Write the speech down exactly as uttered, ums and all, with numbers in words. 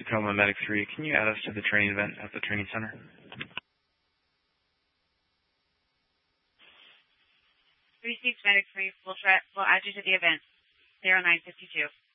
Tacoma Medic three. Can you add us to the training event at the training center? three six Medic three, we'll, try, we'll add you to the event. zero nine fifty-two.